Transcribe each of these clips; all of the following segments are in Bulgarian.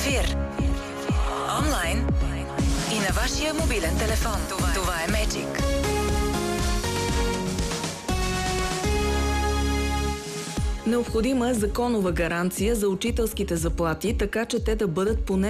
ефир. Онлайн и на вашия мобилен телефон. Това е Magic. Необходима е законова гаранция за учителските заплати, така че те да бъдат поне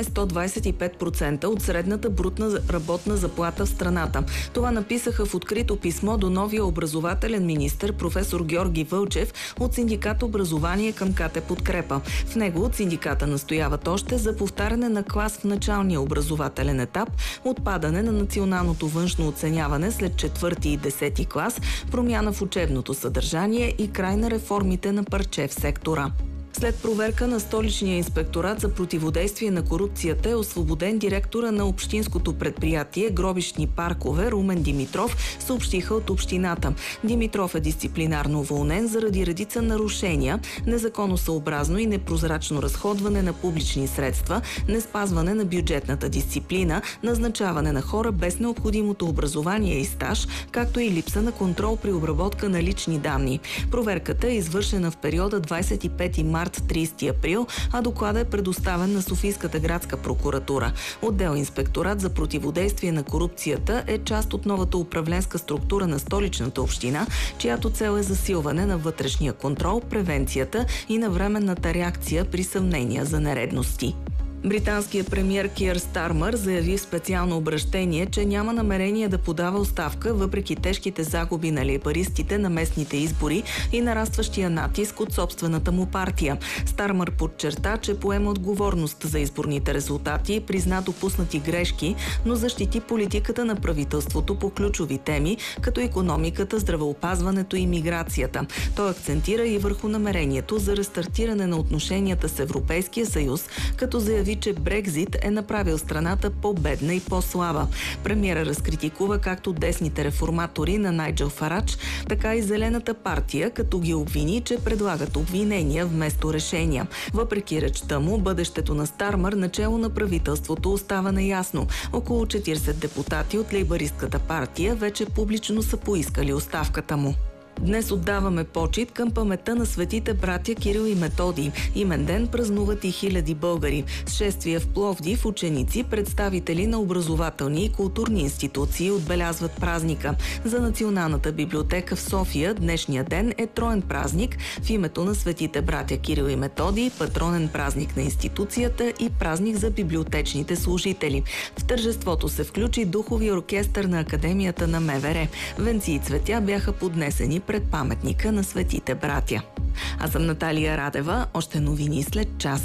125% от средната брутна работна заплата в страната. Това написаха в открито писмо до новия образователен министър професор Георги Вълчев от синдикат Образование към КТ Подкрепа. В него от синдиката настояват още за повтаряне на клас в началния образователен етап, отпадане на националното външно оценяване след 4 и 10 клас, промяна в учебното съдържание и край на реформите на парче в сектора. След проверка на Столичния инспекторат за противодействие на корупцията е освободен директора на общинското предприятие Гробищни паркове Румен Димитров, съобщиха от общината. Димитров е дисциплинарно уволнен заради редица нарушения, незаконосъобразно и непрозрачно разходване на публични средства, неспазване на бюджетната дисциплина, назначаване на хора без необходимото образование и стаж, както и липса на контрол при обработка на лични данни. Проверката е извършена в периода 25 март 30 април, а докладът е предоставен на Софийската градска прокуратура. Отдел Инспекторат за противодействие на корупцията е част от новата управленска структура на Столичната община, чиято цел е засилване на вътрешния контрол, превенцията и навременната реакция при съмнения за нередности. Британският премиер Киър Стармър заяви в специално обръщение, че няма намерение да подава оставка въпреки тежките загуби на лейбъристите на местните избори и нарастващия натиск от собствената му партия. Стармър подчерта, че поема отговорност за изборните резултати и призна допуснати грешки, но защити политиката на правителството по ключови теми, като икономиката, здравеопазването и миграцията. Той акцентира и върху намерението за рестартиране на отношенията с Европейския съюз, като заяви, че Брекзит е направил страната по-бедна и по-слаба. Премиера разкритикува както десните реформатори на Найджел Фарадж, така и Зелената партия, като ги обвини, че предлагат обвинения вместо решения. Въпреки речта му, бъдещето на Стармър начело на правителството остава неясно. Около 40 депутати от лейбъристката партия вече публично са поискали оставката му. Днес отдаваме почит към паметта на светите братя Кирил и Методий. Имен ден празнуват и хиляди българи. С шествия в Пловдив ученици, представители на образователни и културни институции отбелязват празника. За Националната библиотека в София днешния ден е троен празник в името на светите братя Кирил и Методий, патронен празник на институцията и празник за библиотечните служители. В тържеството се включи духови оркестър на Академията на МВР. Венци и цветя бяха поднесени пред паметника на светите братя. Аз съм Наталия Радева. Още новини след час.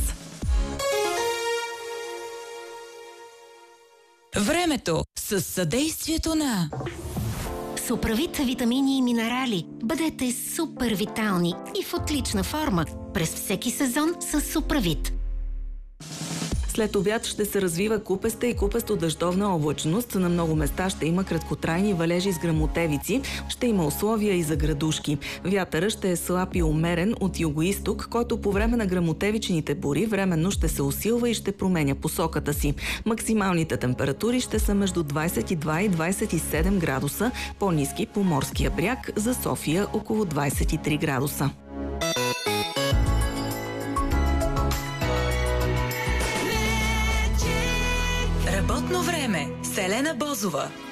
Времето с съдействието на Суправит витамини и минерали. Бъдете супер витални и в отлична форма през всеки сезон с Суправит. След обяд ще се развива купеста и купесто-дъждовна облачност. На много места ще има краткотрайни валежи с гръмотевици. Ще има условия и за градушки. Вятърът ще е слаб и умерен от югоизток, който по време на гръмотевичните бури временно ще се усилва и ще променя посоката си. Максималните температури ще са между 22 и 27 градуса, по-ниски по морския бряг, за София около 23 градуса. Работно време с Елена Бозова.